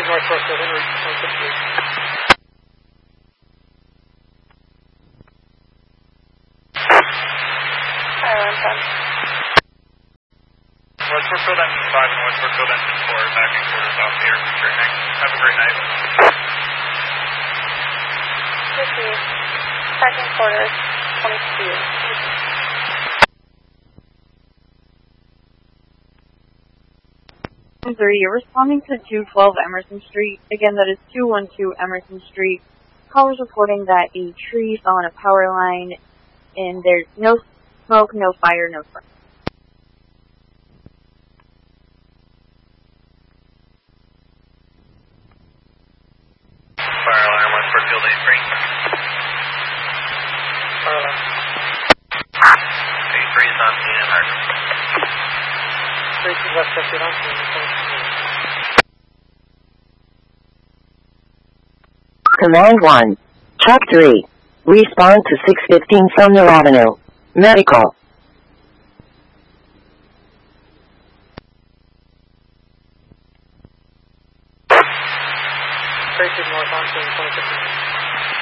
Northwest of Henry, 158. West Brookfield Engine 5 and West Brookfield Engine 4 back in quarters off the air training. Have a great night. Second quarter, 22. 3, you're responding to 212 Emerson Street. Again, that is 212 Emerson Street. Callers reporting that a tree fell on a power line, and there's no smoke, no fire, no burn. Fire alarm, West Brookfield 83. Fire alarm. 83 is on scene and hard. 32 West Brookfield on scene, 22. Command 1. Truck 3. Respond to 615 Sumner Avenue. Medical. 32 North on scene, 26.